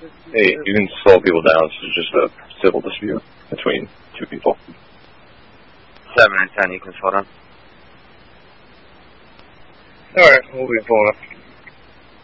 Hey, you can slow people down. It's just a civil dispute between two people. 7 and 10, you can slow down. Alright, moving forward.